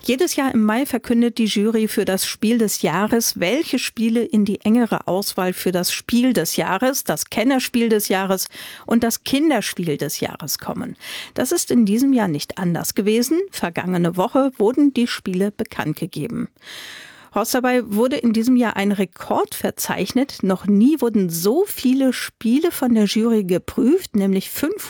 Jedes Jahr im Mai verkündet die Jury für das Spiel des Jahres, welche Spiele in die engere Auswahl für das Spiel des Jahres, das Kennerspiel des Jahres und das Kinderspiel des Jahres kommen. Das ist in diesem Jahr nicht anders gewesen. Vergangene Woche wurden die Spiele bekannt gegeben. Horst, dabei wurde in diesem Jahr ein Rekord verzeichnet. Noch nie wurden so viele Spiele von der Jury geprüft, nämlich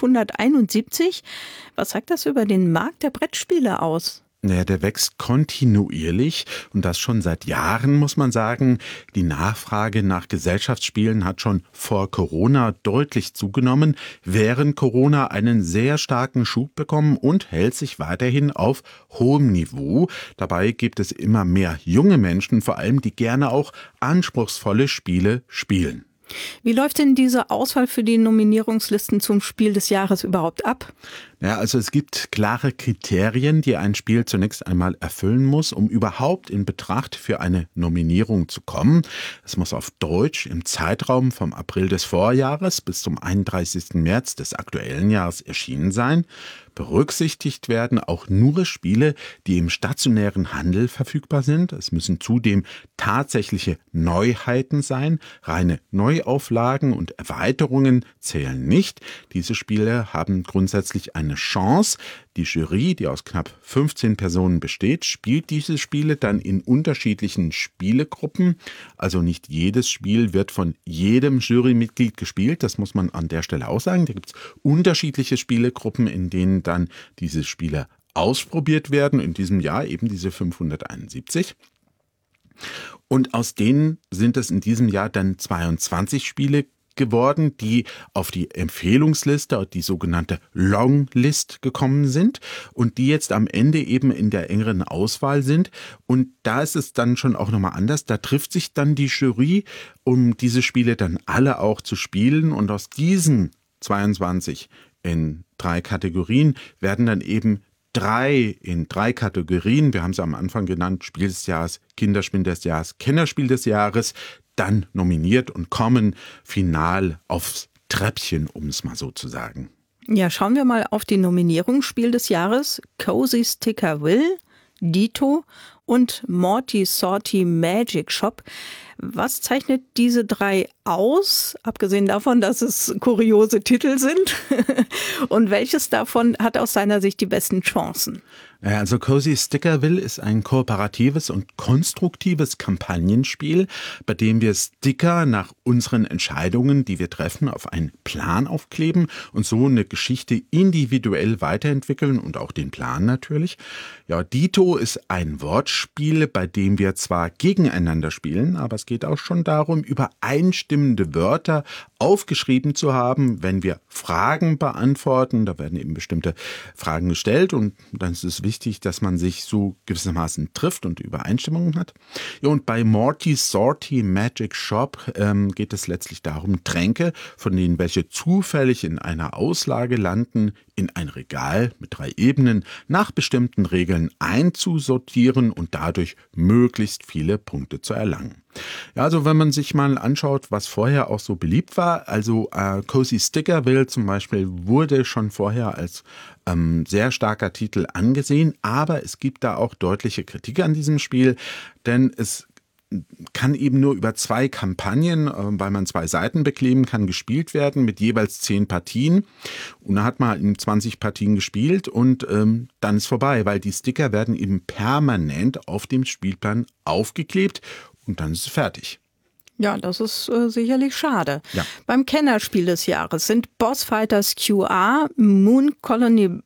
571. Was sagt das über den Markt der Brettspiele aus? Naja, der wächst kontinuierlich und das schon seit Jahren, muss man sagen. Die Nachfrage nach Gesellschaftsspielen hat schon vor Corona deutlich zugenommen, während Corona einen sehr starken Schub bekommen und hält sich weiterhin auf hohem Niveau. Dabei gibt es immer mehr junge Menschen, vor allem die gerne auch anspruchsvolle Spiele spielen. Wie läuft denn diese Auswahl für die Nominierungslisten zum Spiel des Jahres überhaupt ab? Ja, also es gibt klare Kriterien, die ein Spiel zunächst einmal erfüllen muss, um überhaupt in Betracht für eine Nominierung zu kommen. Es muss auf Deutsch im Zeitraum vom April des Vorjahres bis zum 31. März des aktuellen Jahres erschienen sein. Berücksichtigt werden auch nur Spiele, die im stationären Handel verfügbar sind. Es müssen zudem tatsächliche Neuheiten sein. Reine Neuauflagen und Erweiterungen zählen nicht. Diese Spiele haben grundsätzlich eine Chance. Die Jury, die aus knapp 15 Personen besteht, spielt diese Spiele dann in unterschiedlichen Spielegruppen. Also nicht jedes Spiel wird von jedem Jurymitglied gespielt. Das muss man an der Stelle auch sagen. Da gibt es unterschiedliche Spielegruppen, in denen dann diese Spiele ausprobiert werden. In diesem Jahr eben diese 571. Und aus denen sind es in diesem Jahr dann 22 Spiele geworden, die auf die Empfehlungsliste, die sogenannte Longlist gekommen sind und die jetzt am Ende eben in der engeren Auswahl sind. Und da ist es dann schon auch nochmal anders. Da trifft sich dann die Jury, um diese Spiele dann alle auch zu spielen. Und aus diesen 22 in 3 Kategorien werden dann eben 3 in 3 Kategorien, wir haben es am Anfang genannt, Spiel des Jahres, Kinderspiel des Jahres, Kennerspiel des Jahres, dann nominiert und kommen final aufs Treppchen, um es mal so zu sagen. Ja, schauen wir mal auf die Nominierung. Spiel des Jahres: Cozy Sticker Will, Dito und Morty Sorty Magic Shop. Was zeichnet diese 3 aus, abgesehen davon, dass es kuriose Titel sind? Und welches davon hat aus seiner Sicht die besten Chancen? Also Cozy Stickerville ist ein kooperatives und konstruktives Kampagnenspiel, bei dem wir Sticker nach unseren Entscheidungen, die wir treffen, auf einen Plan aufkleben und so eine Geschichte individuell weiterentwickeln und auch den Plan natürlich. Ja, Dito ist ein Wortspiel, bei dem wir zwar gegeneinander spielen, aber es geht auch schon darum, übereinstimmende Wörter aufgeschrieben zu haben, wenn wir Fragen beantworten. Da werden eben bestimmte Fragen gestellt und dann ist es wichtig, dass man sich so gewissermaßen trifft und Übereinstimmungen hat. Ja, und bei Morty Sorty Magic Shop geht es letztlich darum, Tränke, von denen welche zufällig in einer Auslage landen, in ein Regal mit 3 Ebenen nach bestimmten Regeln einzusortieren und dadurch möglichst viele Punkte zu erlangen. Ja, also wenn man sich mal anschaut, was vorher auch so beliebt war, also Cozy Stickerville zum Beispiel wurde schon vorher als sehr starker Titel angesehen, aber es gibt da auch deutliche Kritik an diesem Spiel, denn es kann eben nur über 2 Kampagnen, weil man 2 Seiten bekleben kann, gespielt werden mit jeweils 10 Partien. Und da hat man halt 20 Partien gespielt und dann ist vorbei, weil die Sticker werden eben permanent auf dem Spielplan aufgeklebt und dann ist es fertig. Ja, das ist sicherlich schade. Ja. Beim Kennerspiel des Jahres sind Boss Fighters QR, Moon Colony